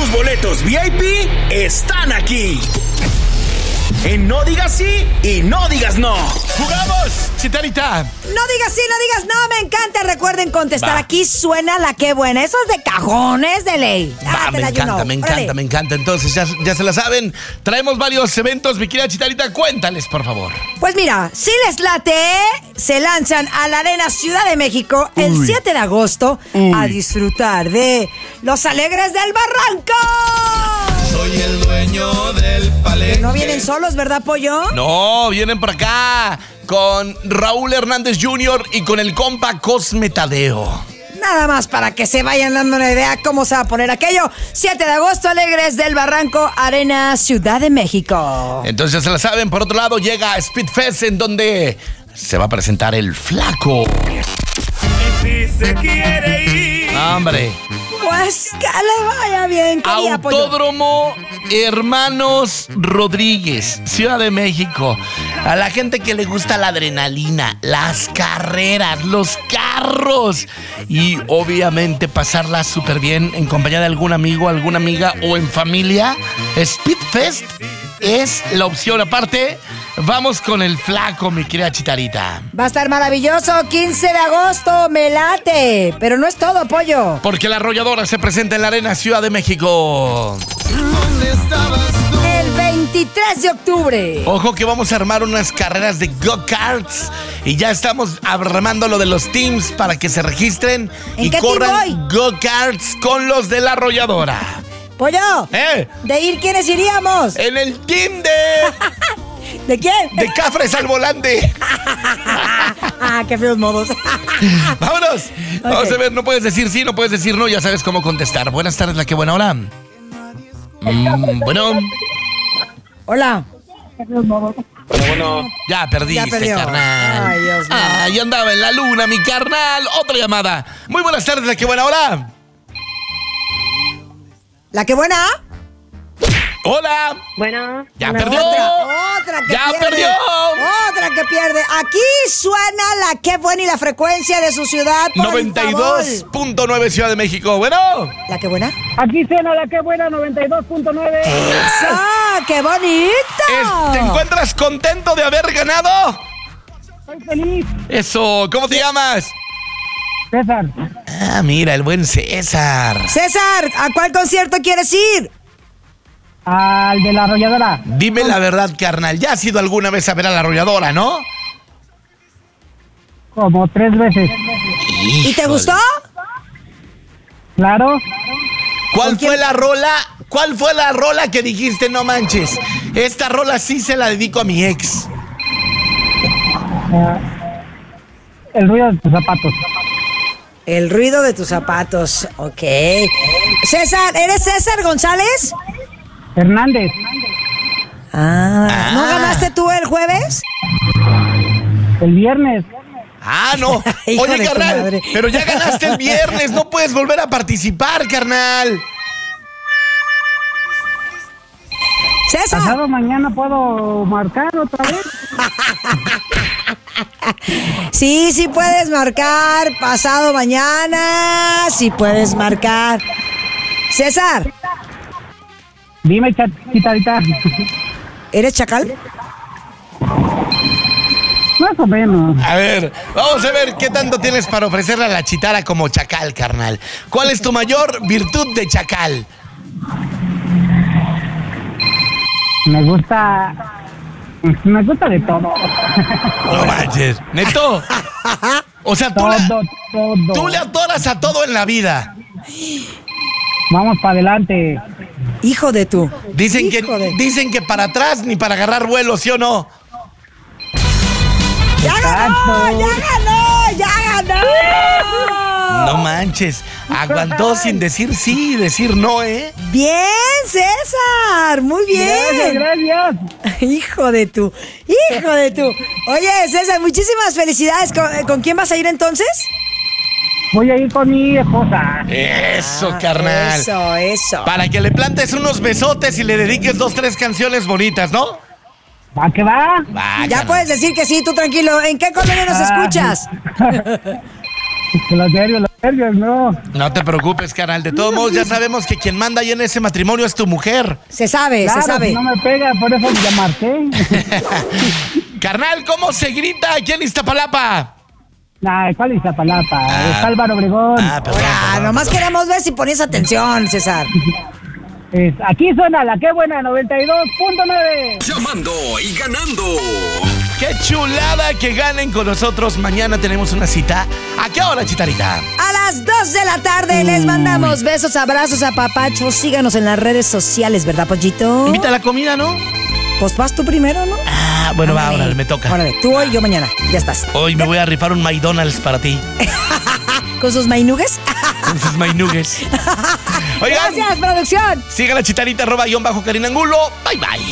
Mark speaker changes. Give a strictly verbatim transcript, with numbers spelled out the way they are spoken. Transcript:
Speaker 1: Tus boletos V I P están aquí. En No Digas Sí y No Digas No.
Speaker 2: ¡Jugamos, Chicharita!
Speaker 3: No digas sí, no digas no, me encanta. Recuerden contestar.
Speaker 2: Va.
Speaker 3: Aquí suena la que buena. Eso es de cajones de ley.
Speaker 2: Va,
Speaker 3: Ah,
Speaker 2: me
Speaker 3: te la
Speaker 2: encanta,
Speaker 3: you know.
Speaker 2: me encanta,
Speaker 3: Órale.
Speaker 2: me encanta. Entonces, ya, ya se la saben. Traemos varios eventos, mi querida Chicharita. Cuéntales, por favor.
Speaker 3: Pues mira, si les late, se lanzan a la Arena Ciudad de México el
Speaker 2: Uy.
Speaker 3: siete de agosto
Speaker 2: Uy.
Speaker 3: a disfrutar de Los Alegres del Barranco.
Speaker 4: Soy el dueño del palenque.
Speaker 3: No vienen solos, ¿verdad, Pollo?
Speaker 2: No, vienen por acá con Raúl Hernández junior y con el compa Cosme Tadeo.
Speaker 3: Nada más para que se vayan dando una idea cómo se va a poner aquello. siete de agosto, Alegres del Barranco, Arena Ciudad de México.
Speaker 2: Entonces ya se la saben. Por otro lado llega Speedfest, en donde se va a presentar el Flaco.
Speaker 4: Y si se quiere ir.
Speaker 2: Hombre.
Speaker 3: Pues que le vaya bien, quería, Pollo.
Speaker 2: Autódromo Hermanos Rodríguez, Ciudad de México. A la gente que le gusta la adrenalina, las carreras, los carros y obviamente pasarla súper bien en compañía de algún amigo, alguna amiga o en familia, Speedfest es la opción. Aparte, vamos con el Flaco, mi querida Chitarita.
Speaker 3: Va a estar maravilloso, quince de agosto, me late. Pero no es todo, Pollo.
Speaker 2: Porque la arrolladora se presenta en la Arena Ciudad de México.
Speaker 4: ¿Dónde estabas tú?
Speaker 3: El veintitrés de octubre.
Speaker 2: Ojo que vamos a armar unas carreras de go-karts y ya estamos armando lo de los teams para que se registren
Speaker 3: ¿En
Speaker 2: y
Speaker 3: qué team
Speaker 2: corran go-karts con los de la arrolladora.
Speaker 3: Pollo,
Speaker 2: ¿Eh?
Speaker 3: ¿de ir quiénes iríamos?
Speaker 2: En el team de,
Speaker 3: ¿De quién?
Speaker 2: de Cafres al volante.
Speaker 3: Ah, qué feos modos.
Speaker 2: Vámonos. Vamos
Speaker 3: Ok.
Speaker 2: a ver, no puedes decir sí, no puedes decir no, ya sabes cómo contestar. Buenas tardes, la que buena hora. Mm, bueno,
Speaker 3: Hola.
Speaker 2: ya perdiste,
Speaker 3: Ya perdió.
Speaker 2: carnal.
Speaker 3: Ay, Dios mío.
Speaker 2: Ahí andaba en la luna, mi carnal. Otra llamada. Muy buenas tardes, la que buena hora.
Speaker 3: ¿La que buena?
Speaker 2: Hola.
Speaker 5: Bueno,
Speaker 2: Ya
Speaker 3: La
Speaker 2: perdió.
Speaker 3: Otra, otra que
Speaker 2: Ya
Speaker 3: pierde.
Speaker 2: perdió.
Speaker 3: Otra que pierde. Aquí suena la que buena y la frecuencia de su ciudad. por
Speaker 2: noventa y dos
Speaker 3: favor.
Speaker 2: punto nueve Ciudad de México. Bueno.
Speaker 3: ¿La que buena?
Speaker 6: Aquí suena la que buena, noventa y dos punto nueve.
Speaker 3: ¡Esa! ¡Qué bonito!
Speaker 2: Es- ¿Te encuentras contento de haber ganado?
Speaker 6: Estoy feliz.
Speaker 2: Eso. ¿Cómo te llamas?
Speaker 6: César,
Speaker 2: Ah, mira, el buen César.
Speaker 3: César, ¿a cuál concierto quieres ir?
Speaker 6: al de la arrolladora.
Speaker 2: Dime la verdad, carnal. Ya has ido alguna vez a ver a la arrolladora, ¿no?
Speaker 6: Como tres veces.
Speaker 3: ¿Y te
Speaker 2: Híjole.
Speaker 3: gustó?
Speaker 6: Claro.
Speaker 2: ¿Cuál
Speaker 3: ¿Con quién?
Speaker 2: fue la rola? ¿Cuál fue la rola que dijiste, no manches? Esta rola sí se la dedico a mi ex.
Speaker 6: eh, el ruido de tus zapatos.
Speaker 3: El ruido de tus zapatos. Ok. César, ¿eres César González?
Speaker 6: Hernández.
Speaker 3: Ah, ¿no
Speaker 2: Ah.
Speaker 3: ganaste tú el jueves?
Speaker 6: El viernes.
Speaker 2: Ah, no.
Speaker 3: Hijo
Speaker 2: Oye,
Speaker 3: de tu
Speaker 2: carnal,
Speaker 3: madre.
Speaker 2: pero ya ganaste el viernes. No puedes volver a participar, carnal.
Speaker 3: César.
Speaker 6: Pasado mañana puedo marcar otra vez.
Speaker 3: Sí, sí puedes marcar. Pasado mañana, sí puedes marcar. César,
Speaker 6: Dime, chat- Chicharita.
Speaker 3: ¿eres chacal?
Speaker 6: Más o menos.
Speaker 2: A ver, vamos a ver qué tanto tienes para ofrecerle a la chitara como chacal, carnal. ¿Cuál es tu mayor virtud de chacal?
Speaker 6: Me gusta. Me gusta de todo.
Speaker 2: No manches. ¿Neto? O sea, tú,
Speaker 6: Todo,
Speaker 2: la-
Speaker 6: todo.
Speaker 2: tú le atoras a todo en la vida.
Speaker 6: Vamos para adelante.
Speaker 3: Hijo de tú.
Speaker 2: Dicen que,
Speaker 3: Hijo de-
Speaker 2: dicen que para atrás ni para agarrar vuelo, ¿sí o no?
Speaker 3: ¡Ya ganó!
Speaker 6: Exacto.
Speaker 3: ¡Ya ganó! ¡Ya ganó!
Speaker 2: No manches. Aguantó sin decir sí y decir no, ¿eh?
Speaker 3: Bien, César. Muy
Speaker 6: Gracias,
Speaker 3: bien.
Speaker 6: gracias.
Speaker 3: Hijo de tú. Hijo de tú. Oye, César, muchísimas felicidades. ¿Con, con quién vas a ir entonces?
Speaker 6: Voy a ir con mi esposa.
Speaker 2: Eso,
Speaker 3: Ah,
Speaker 2: carnal.
Speaker 3: Eso, eso.
Speaker 2: Para que le plantes unos besotes y le dediques dos, tres canciones bonitas, ¿no?
Speaker 6: ¿Va que va?
Speaker 2: Va,
Speaker 3: Ya
Speaker 2: carnal.
Speaker 3: puedes decir que sí, tú tranquilo. ¿En qué colonia nos
Speaker 6: Ah.
Speaker 3: escuchas?
Speaker 6: Que los diarios los Nervios, no.
Speaker 2: No te preocupes, carnal. De todos modos, ya sabemos que quien manda ahí en ese matrimonio es tu mujer.
Speaker 3: Se sabe,
Speaker 6: Claro,
Speaker 3: se sabe.
Speaker 6: si no me pega, por eso ya marqué.
Speaker 2: Carnal, ¿cómo se grita aquí en Iztapalapa?
Speaker 6: Nah, ¿cuál es Iztapalapa? Es Álvaro Obregón.
Speaker 2: Ah, perdón,
Speaker 3: Ahora,
Speaker 2: perdón,
Speaker 3: nomás
Speaker 2: perdón.
Speaker 3: queremos ver si pones atención, César.
Speaker 6: Es- aquí suena la que buena noventa y dos punto nueve.
Speaker 1: Llamando y ganando.
Speaker 2: ¡Qué chulada que ganen con nosotros! Mañana tenemos una cita. ¿A qué hora, Chicharita?
Speaker 3: A las dos de la tarde les mandamos besos, abrazos, apapachos. Síganos en las redes sociales, ¿verdad, Pollito?
Speaker 2: Invita a la comida, ¿no?
Speaker 3: Pues vas tú primero, ¿no?
Speaker 2: Ah, bueno, va,
Speaker 3: Ándale.
Speaker 2: órale, me toca.
Speaker 3: Órale, tú hoy, yo mañana. Ya estás.
Speaker 2: Hoy me voy a rifar un McDonald's para ti.
Speaker 3: ¿Con sus mainugues?
Speaker 2: Con sus mainugues. Oigan,
Speaker 3: Gracias, producción.
Speaker 2: sigan la Chicharita, arroba guión bajo Karina Angulo. Bye, bye.